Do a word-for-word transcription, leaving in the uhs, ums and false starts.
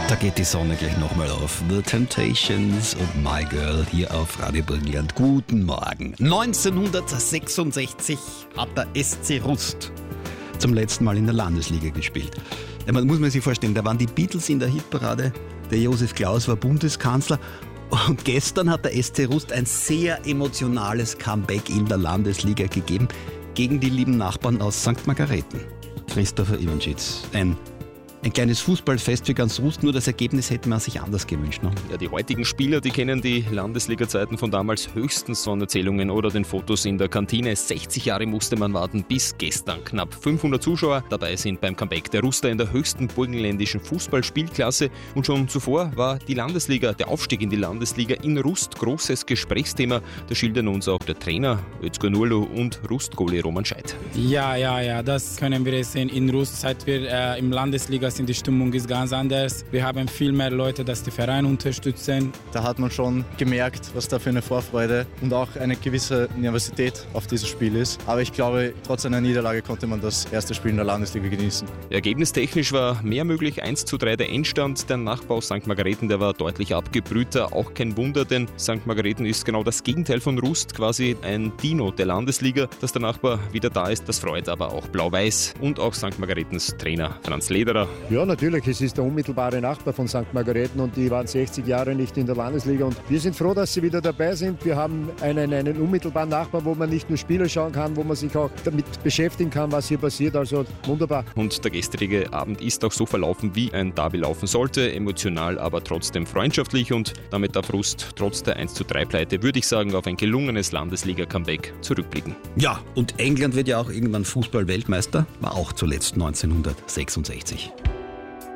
Da geht die Sonne gleich nochmal auf. The Temptations und My Girl hier auf Radio Burgenland. Guten Morgen. neunzehnhundertsechsundsechzig hat der S C Rust zum letzten Mal in der Landesliga gespielt. Da muss man sich vorstellen, da waren die Beatles in der Hitparade, der Josef Klaus war Bundeskanzler und gestern hat der S C Rust ein sehr emotionales Comeback in der Landesliga gegeben gegen die lieben Nachbarn aus Sankt Margarethen. Christopher Ivanschitz, ein Ein kleines Fußballfest für ganz Rust, nur das Ergebnis hätte man sich anders gewünscht. Ne? Ja, die heutigen Spieler, die kennen die Landesliga-Zeiten von damals höchstens von Erzählungen oder den Fotos in der Kantine. sechzig Jahre musste man warten, bis gestern knapp fünfhundert Zuschauer dabei sind beim Comeback der Ruster in der höchsten burgenländischen Fußballspielklasse. Und schon zuvor war die Landesliga, der Aufstieg in die Landesliga in Rust großes Gesprächsthema. Das schildern uns auch der Trainer Özgür Nurlu und Rust-Goalie Roman Scheidt. Ja, ja, ja, das können wir sehen in Rust, seit wir äh, im Landesliga sind. Die Stimmung ist ganz anders. Wir haben viel mehr Leute, die den Verein unterstützen. Da hat man schon gemerkt, was da für eine Vorfreude und auch eine gewisse Nervosität auf dieses Spiel ist. Aber ich glaube, trotz einer Niederlage konnte man das erste Spiel in der Landesliga genießen. Ergebnistechnisch war mehr möglich. eins zu drei der Endstand. Der Nachbar aus Sankt Margarethen, der war deutlich abgebrühter. Auch kein Wunder, denn Sankt Margarethen ist genau das Gegenteil von Rust. Quasi ein Dino der Landesliga. Dass der Nachbar wieder da ist, das freut aber auch Blau-Weiß und auch Sankt Margarethens Trainer Franz Lederer. Ja, natürlich, es ist der unmittelbare Nachbar von Sankt Margarethen und die waren sechzig Jahre nicht in der Landesliga und wir sind froh, dass sie wieder dabei sind. Wir haben einen, einen unmittelbaren Nachbar, wo man nicht nur Spiele schauen kann, wo man sich auch damit beschäftigen kann, was hier passiert, also wunderbar. Und der gestrige Abend ist auch so verlaufen, wie ein Derby laufen sollte, emotional, aber trotzdem freundschaftlich und damit darf Rust trotz der eins zu drei Pleite, würde ich sagen, auf ein gelungenes Landesliga-Comeback zurückblicken. Ja, und England wird ja auch irgendwann Fußball-Weltmeister, war auch zuletzt neunzehnhundertsechsundsechzig.